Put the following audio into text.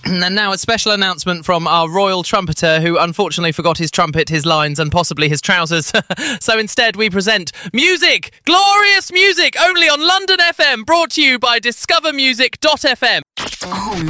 And now a special announcement from our royal trumpeter who unfortunately forgot his trumpet, his lines and possibly his trousers. So instead we present music, glorious music, only on London FM, brought to you by discovermusic.fm.